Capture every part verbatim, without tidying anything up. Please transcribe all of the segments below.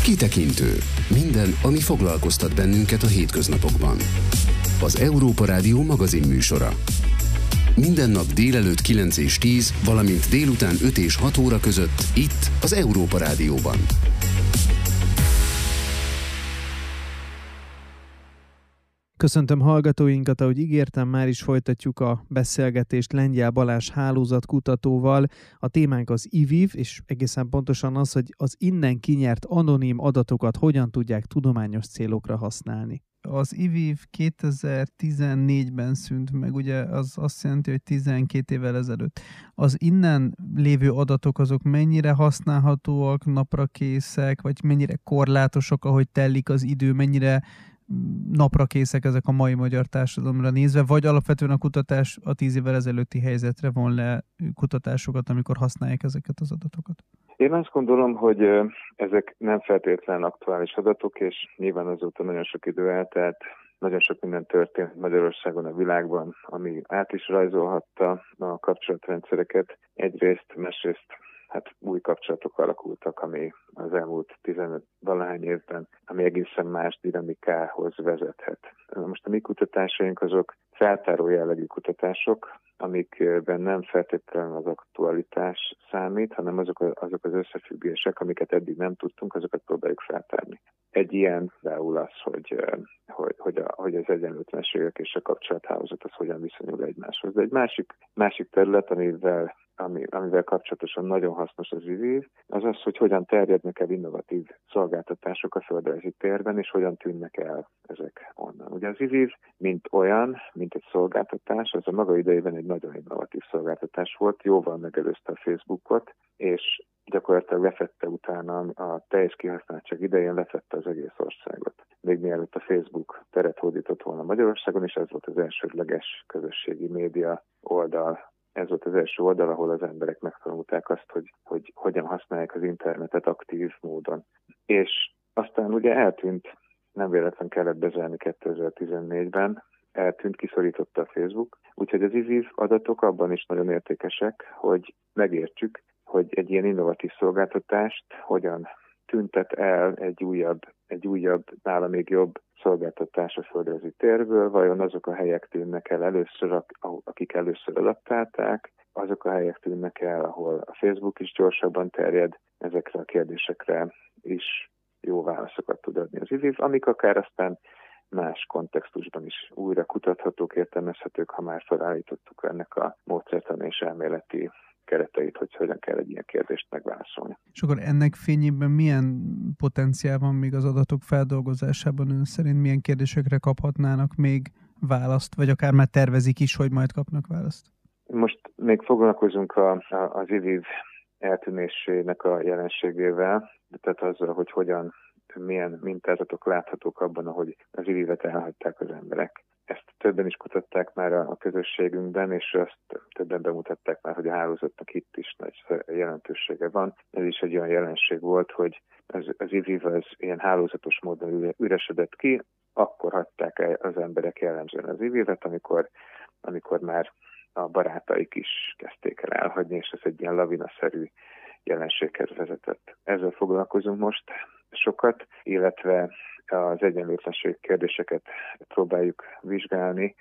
Kitekintő. Minden, ami foglalkoztat bennünket a hétköznapokban. Az Európa Rádió magazin műsora. Minden nap délelőtt kilenc és tíz, valamint délután öt és hat óra között itt az Európa Rádióban. Köszöntöm hallgatóinkat, ahogy ígértem, már is folytatjuk a beszélgetést Lengyel Balázs hálózatkutatóval. A témánk az i vé i vé, és egészen pontosan az, hogy az innen kinyert anonim adatokat hogyan tudják tudományos célokra használni. Az i vé i vé kétezer-tizennégyben szűnt meg, ugye az azt jelenti, hogy tizenkét évvel ezelőtt. Az innen lévő adatok azok mennyire használhatóak, naprakészek, vagy mennyire korlátosak, ahogy telik az idő, mennyire naprakészek ezek a mai magyar társadalomra nézve, vagy alapvetően a kutatás a tíz évvel ezelőtti helyzetre von le kutatásokat, amikor használják ezeket az adatokat? Én azt gondolom, hogy ezek nem feltétlenül aktuális adatok, és nyilván azóta nagyon sok idő eltelt, nagyon sok minden történt Magyarországon, a világban, ami át is rajzolhatta a kapcsolatrendszereket. Egyrészt, másrészt hát új kapcsolatok alakultak, ami az elmúlt tizenöt valahány évben, ami egészen más dinamikához vezethet. Most a mi kutatásaink azok feltáró jellegű kutatások, amikben nem feltétlenül az aktualitás számít, hanem azok, a, azok az összefüggések, amiket eddig nem tudtunk, azokat próbáljuk feltárni. Egy ilyen például az, hogy, hogy, hogy, a, hogy az egyenlőtlenségek és a kapcsolathálózat az hogyan viszonyul egymáshoz. De egy másik, másik terület, amivel Ami, amivel kapcsolatosan nagyon hasznos az i vé i vé, az az, hogy hogyan terjednek el innovatív szolgáltatások a földrajzi térben, és hogyan tűnnek el ezek onnan. Ugye az i vé i vé, mint olyan, mint egy szolgáltatás, az a maga idejében egy nagyon innovatív szolgáltatás volt, jóval megelőzte a Facebookot, és gyakorlatilag lefette utána a teljes kihasználtság idején lefette az egész országot. Még mielőtt a Facebook teret hódított volna Magyarországon, és ez volt az elsődleges közösségi média oldal. Ez volt az első oldal, ahol az emberek megtanulták azt, hogy, hogy hogyan használják az internetet aktív módon. És aztán ugye eltűnt, nem véletlen kellett bezárni kétezer-tizennégyben, eltűnt, kiszorította a Facebook. Úgyhogy az i vé i vé adatok abban is nagyon értékesek, hogy megértsük, hogy egy ilyen innovatív szolgáltatást hogyan tüntet el egy újabb, egy újabb, nála még jobb szolgáltatás a földrajzi térből, vajon azok a helyek tűnnek el először, akik először adaptálták, azok a helyek tűnnek el, ahol a Facebook is gyorsabban terjed, ezekre a kérdésekre is jó válaszokat tud adni az i vé i vé, amik akár aztán más kontextusban is újra kutathatók, értelmezhetők, ha már felállítottuk ennek a módszertani és elméleti kereteit, hogy hogyan kell egy ilyen kérdést megválaszolni. És akkor ennek fényében milyen potenciál van még az adatok feldolgozásában ön szerint? Milyen kérdésekre kaphatnának még választ, vagy akár már tervezik is, hogy majd kapnak választ? Most még foglalkozunk a, a, az i vé i vé eltűnésének a jelenségével, tehát azzal, hogy hogyan, milyen mintázatok láthatók abban, ahogy az i vé i vé-t elhagyták az emberek. Ezt többen is kutatták már a közösségünkben, és azt többen bemutatták már, hogy a hálózatnak itt is nagy jelentősége van. Ez is egy olyan jelenség volt, hogy az, az i vé i vé az ilyen hálózatos módon üresedett ki, akkor hagyták el az emberek jellemzően az i vé i vé-t, amikor, amikor már a barátaik is kezdték el elhagyni, és ez egy ilyen lavinaszerű jelenséghez vezetett. Ezzel foglalkozunk most sokat, illetve az egyenlőtlenség kérdéseket próbáljuk vizsgálni,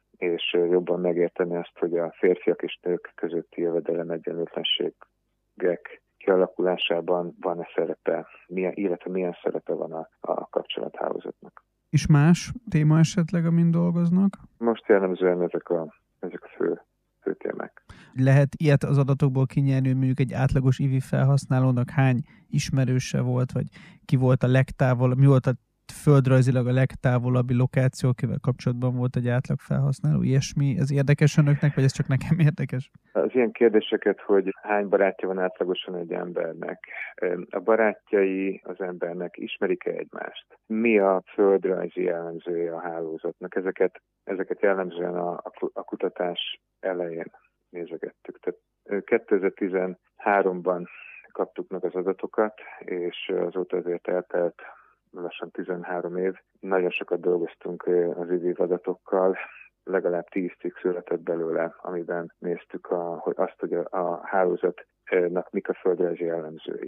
és jobban megérteni azt, hogy a férfiak és nők közötti jövedelem egyenlőtlenségek kialakulásában van-e szerepe, milyen, illetve milyen szerepe van a, a kapcsolathálózatnak. És más téma esetleg, amin dolgoznak? Most jellemzően ezek a, ezek a fő, fő témák. Lehet ilyet az adatokból kinyerni, hogy mondjuk egy átlagos i vé i vé felhasználónak hány ismerőse volt, vagy ki volt a legtávolabb, mi volt a földrajzilag a legtávolabbi lokáció, akivel kapcsolatban volt egy átlag felhasználó, ilyesmi, ez érdekes önöknek, vagy ez csak nekem érdekes? Az ilyen kérdéseket, hogy hány barátja van átlagosan egy embernek, a barátjai az embernek ismerik-e egymást, mi a földrajzi jellemzője a hálózatnak, ezeket, ezeket jellemzően a, a kutatás elején nézegettük. Tehát kétezer-tizenháromban kaptuk meg az adatokat, és azóta azért eltelt lassan tizenhárom év. Nagyon sokat dolgoztunk az i vé i vé adatokkal, legalább tíz cikk született belőle, amiben néztük a, hogy azt, hogy a, a hálózatnak mik a földrajzi jellemzői.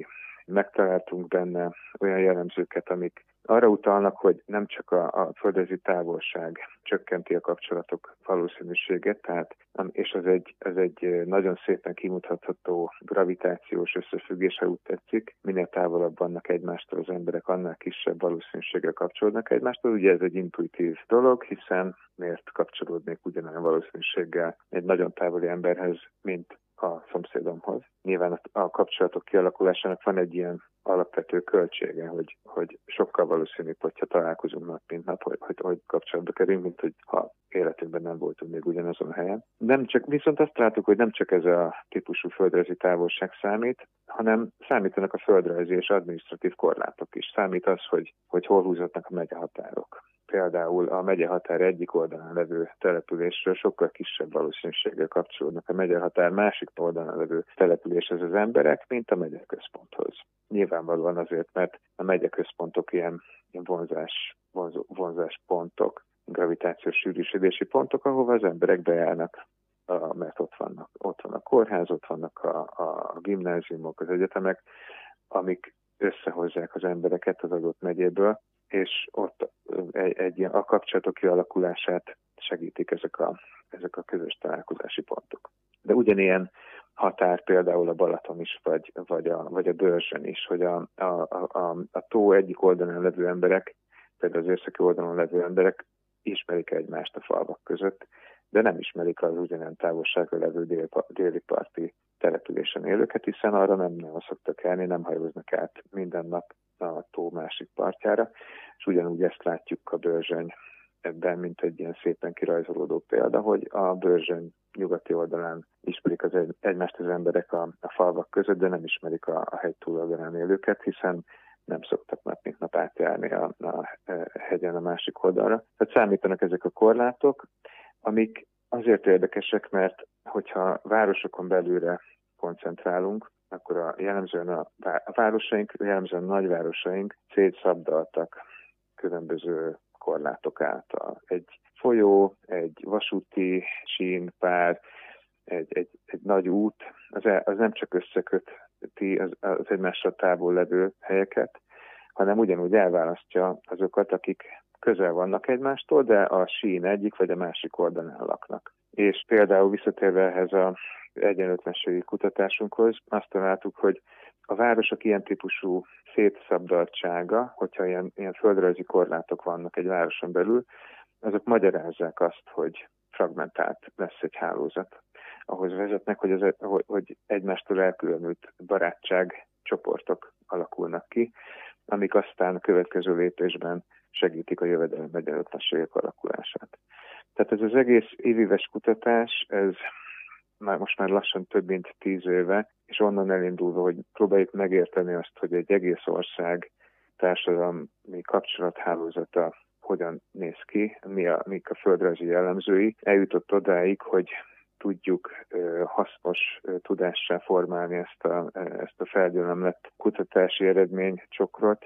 megtaláltunk benne olyan jellemzőket, amik arra utalnak, hogy nem csak a, a földrajzi távolság csökkenti a kapcsolatok valószínűségét, tehát, és az egy, ez egy nagyon szépen kimutatható gravitációs összefüggés, ha úgy tetszik. Minél távolabb vannak egymástól az emberek, annál kisebb valószínűséggel kapcsolódnak egymástól. Ugye ez egy intuitív dolog, hiszen miért kapcsolódnék ugyanolyan valószínűséggel egy nagyon távoli emberhez, mint a szomszédomhoz. Nyilván a kapcsolatok kialakulásának van egy ilyen alapvető költsége, hogy, hogy sokkal valószínűbb, hogyha találkozunk nap, mint nap, hogy, hogy, hogy kapcsolatba kerülünk, mint hogy ha életünkben nem voltunk még ugyanazon a helyen. Nem csak, viszont azt látjuk, hogy nem csak ez a típusú földrajzi távolság számít, hanem számítanak a földrajzi és adminisztratív korlátok is. Számít az, hogy, hogy hol húzódnak a megyehatárok. Például a megyehatár egyik oldalán levő településről sokkal kisebb valószínűséggel kapcsolódnak a megyehatár másik oldalán levő településhez az emberek, mint a megyeközponthoz. Nyilvánvalóan azért, mert a megyeközpontok ilyen, ilyen vonzás, vonzó, vonzáspontok, gravitációs sűrűsödési pontok, ahova az emberek bejárnak, a, mert ott vannak. Ott van a kórház, ott vannak a, a gimnáziumok, az egyetemek, amik összehozzák az embereket az adott megyéből, és ott egy, egy a kapcsolatok kialakulását segítik ezek a, ezek a közös találkozási pontok. De ugyanilyen határ például a Balaton is, vagy, vagy, a, vagy a Börzsön is, hogy a, a, a, a tó egyik oldalon levő emberek, például az északi oldalon levő emberek ismerik egymást a falvak között, de nem ismerik az ugyanilyen távolságra levő dél, déli parti településen élőket, hiszen arra nem nagyon szoktak elni, nem hajóznak át minden nap a tó másik partjára, és ugyanúgy ezt látjuk a Börzsöny ebben, mint egy ilyen szépen kirajzolódó példa, hogy a Börzsöny nyugati oldalán ismerik az egy, egymást az emberek a, a falvak között, de nem ismerik a, a hegy túloldalán élőket, hiszen nem szoktak nap mint nap átjárni a, a hegyen a másik oldalra. Tehát számítanak ezek a korlátok, amik azért érdekesek, mert hogyha városokon belülre koncentrálunk, akkor a jellemzően a, a városaink, jellemzően a nagyvárosaink szétszabdaltak különböző korlátok által. Egy folyó, egy vasúti sínpár, egy, egy, egy nagy út, az, az nem csak összeköti az, az egymásra távol levő helyeket, hanem ugyanúgy elválasztja azokat, akik közel vannak egymástól, de a sín egyik vagy a másik oldalán laknak. És például visszatérve ehhez az egyenlőtlenségi kutatásunkhoz, azt találtuk, hogy a városok ilyen típusú szétszabdaltsága, hogyha ilyen, ilyen földrajzi korlátok vannak egy városon belül, azok magyarázzák azt, hogy fragmentált lesz egy hálózat. Ahhoz vezetnek, hogy, az, hogy egymástól elkülönült barátság csoportok alakulnak ki, amik aztán a következő lépésben segítik a jövedelem egyenlőtlenségek alakulását. Tehát ez az egész évéves kutatás, ez már most már lassan több mint tíz éve, és onnan elindulva, hogy próbáljuk megérteni azt, hogy egy egész ország társadalmi kapcsolathálózata hogyan néz ki, mi a, mik a földrajzi jellemzői, eljutott odáig, hogy tudjuk hasznos tudássá formálni ezt a, ezt a felgyülemlett kutatási eredménycsokrot,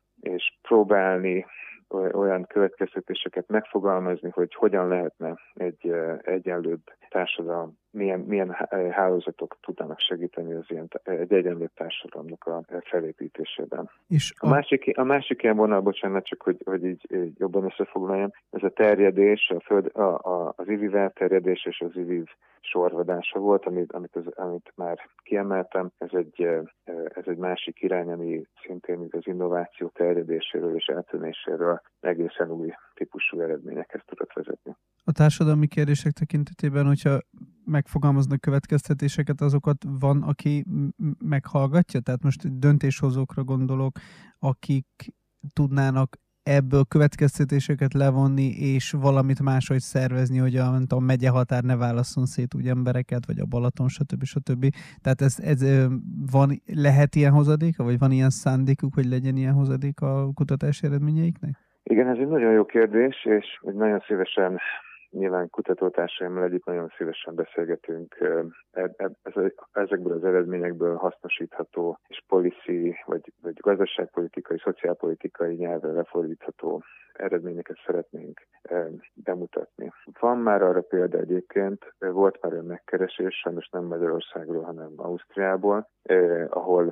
és próbálni olyan következtetéseket megfogalmazni, hogy hogyan lehetne egy egyenlőbb társadalom, milyen, milyen hálózatok tudnának segíteni az ilyen, egy egyenlőbb társadalomnak a felépítésében. És a... A, másik, a másik ilyen vonal, bocsánat, csak hogy, hogy így, így jobban összefoglaljam, ez a terjedés, a föld, a, a, az iviv elterjedés és az iviv sorvadása volt, amit, amit, az, amit már kiemeltem. Ez egy, ez egy másik irány, ami szintén az innováció terjedéséről és eltűnéséről egészen új típusú eredményekhez tudott vezetni. A társadalmi kérdések tekintetében, hogyha megfogalmaznak következtetéseket, azokat van, aki meghallgatja? Tehát most döntéshozókra gondolok, akik tudnának ebből következtetéseket levonni, és valamit máshogy szervezni, hogy a, nem tudom, megyehatár ne válasszon szét úgy embereket, vagy a Balaton, stb. stb. Tehát ez, ez van, lehet ilyen hozadéka, vagy van ilyen szándékuk, hogy legyen ilyen hozadék a kutatási eredményeiknek? Igen, ez egy nagyon jó kérdés, és nagyon szívesen, nyilván kutatótársaimmal együtt nagyon szívesen beszélgetünk ezekből az eredményekből hasznosítható és policy, vagy, vagy gazdaságpolitikai, szociálpolitikai nyelvre lefordítható eredményeket szeretnénk bemutatni. Van már arra példa egyébként, volt már olyan megkeresés, sajnos nem Magyarországról, hanem Ausztriából, ahol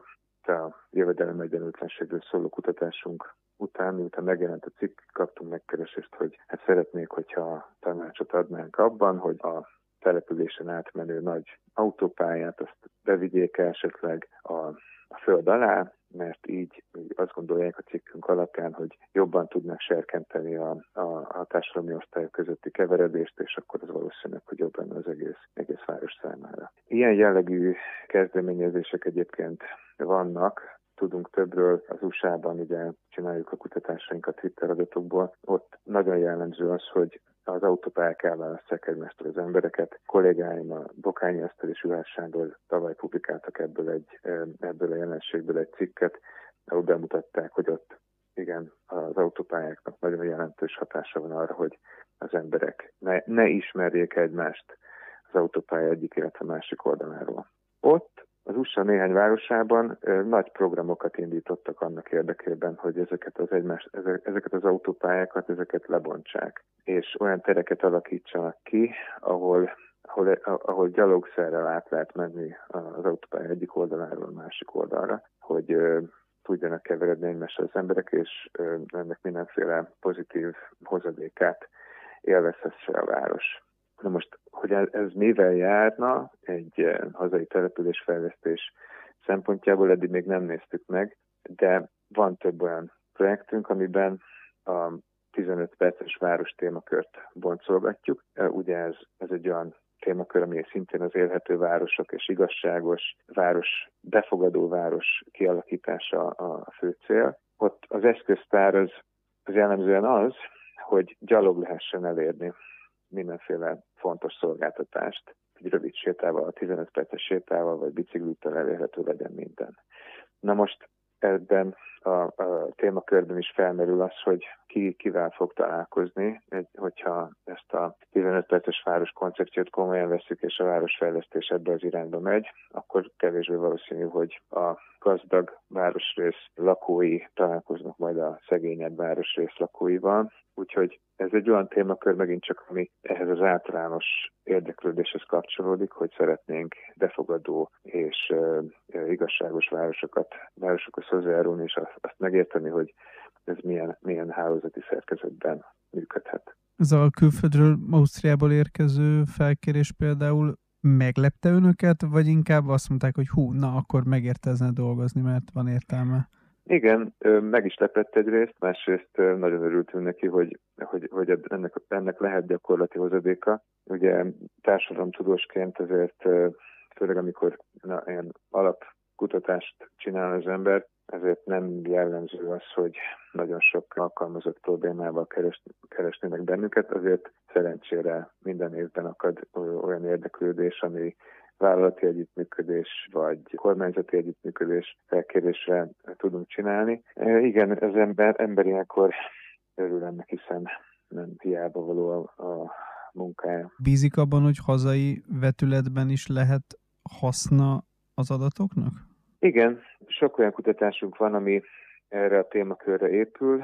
itt a jövedelem egyenlőtlenségről szóló kutatásunk után, miután megjelent a cikk, kaptunk megkeresést, hogy hát szeretnék, hogyha tanácsot adnánk abban, hogy a településen átmenő nagy autópályát azt bevigyék esetleg a, a föld alá, mert így azt gondolják a cikkünk alapján, hogy jobban tudnak serkenteni a, a, a társadalmi osztályok közötti keveredést, és akkor az valószínűleg, hogy jobb lenne az egész, egész város számára. Ilyen jellegű kezdeményezések egyébként vannak, tudunk többről, az u es á-ban ugye csináljuk a kutatásainkat Twitter adatokból. Ott nagyon jellemző az, hogy az autópályák elválasztják egymástól az embereket. Kollégáim a Bokányi Eszter és Juhász Sándor tavaly publikáltak ebből, egy, ebből a jelenségből egy cikket, ahol bemutatták, hogy ott igen, az autópályáknak nagyon jelentős hatása van arra, hogy az emberek ne, ne ismerjék egymást az autópálya egyik, illetve másik oldaláról. Ott az u es á néhány városában ö, nagy programokat indítottak annak érdekében, hogy ezeket az, egymás, ezeket az autópályákat, ezeket lebontsák, és olyan tereket alakítsanak ki, ahol, ahol, ahol gyalogszerrel át lehet menni az autópálya egyik oldaláról a másik oldalra, hogy ö, tudjanak keveredni egymással az emberek, és ö, ennek mindenféle pozitív hozadékát élvezhesse a város. Na most, hogy ez mivel járna egy hazai településfejlesztés szempontjából, eddig még nem néztük meg, de van több olyan projektünk, amiben a tizenöt perces város témakört boncolgatjuk. Ugye ez, ez egy olyan témakör, ami szintén az élhető városok és igazságos város, befogadó város kialakítása a fő cél. Ott az eszköztár az, az jellemzően az, hogy gyalog lehessen elérni mindenféle fontos szolgáltatást, egy rövid sétával, a tizenöt perces sétával, vagy biciklittel elérhető legyen minden. Na most ebben a, a témakörben is felmerül az, hogy ki kivel fog találkozni, egy, hogyha ezt a tizenöt perces város koncepciót komolyan veszük, és a városfejlesztés ebbe az irányba megy, akkor kevésbé valószínű, hogy a gazdag városrész lakói találkoznak majd a szegényebb városrész lakóival. Úgyhogy ez egy olyan témakör megint csak, ami ehhez az általános érdeklődéshez kapcsolódik, hogy szeretnénk befogadó és uh, igazságos városokat, városokhoz hozzájárulni, és azt, azt megérteni, hogy ez milyen, milyen hálózati szerkezetben működhet. Ez a külföldről, Ausztriából érkező felkérés például meglepte önöket, vagy inkább azt mondták, hogy hú, na akkor megértezne dolgozni, mert van értelme? Igen, meg is lepett egyrészt, másrészt nagyon örültünk neki, hogy, hogy, hogy ennek, ennek lehet gyakorlati hozadéka. Ugye társadalomtudósként azért, főleg amikor na, ilyen alapkutatást csinál az ember, ezért nem jellemző az, hogy nagyon sok alkalmazott problémával keres, keresnének bennünket, azért szerencsére minden évben akad olyan érdeklődés, ami vállalati együttműködés, vagy kormányzati együttműködés felkérésre tudunk csinálni. E, igen, az ember, ember ilyenkor örül ennek, hiszen nem hiába való a, a munkája. Bízik abban, hogy hazai vetületben is lehet haszna az adatoknak? Igen, sok olyan kutatásunk van, ami erre a témakörre épül,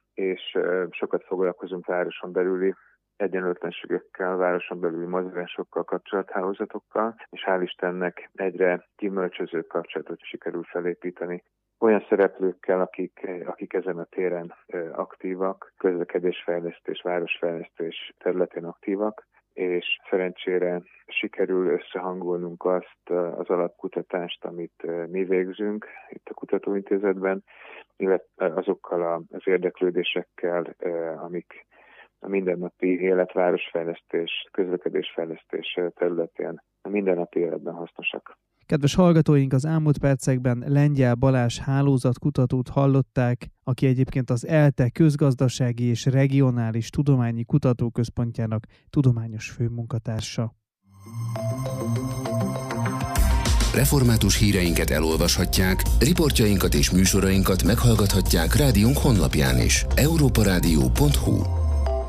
és sokat foglalkozunk városon belüli egyenlőtlenségekkel, városon belüli mozgásokkal, kapcsolathálózatokkal, és hál' Istennek egyre gyümölcsöző kapcsolatot sikerül felépíteni olyan szereplőkkel, akik, akik ezen a téren aktívak, közlekedésfejlesztés, városfejlesztés területén aktívak, és szerencsére sikerül összehangolnunk azt az alapkutatást, amit mi végzünk itt a kutatóintézetben, illetve azokkal az érdeklődésekkel, amik a mindennapi élet, városfejlesztés, közlekedésfejlesztés területén a mindennapi életben hasznosak. Kedves hallgatóink, az elmúlt percekben Lengyel Balázs hálózatkutatót hallották, aki egyébként az ELTE Közgazdasági és Regionális Tudományi Kutatóközpontjának tudományos főmunkatársa. Református híreinket elolvashatják, riportjainkat és műsorainkat meghallgathatják rádiónk honlapján is. európa rádió pont hu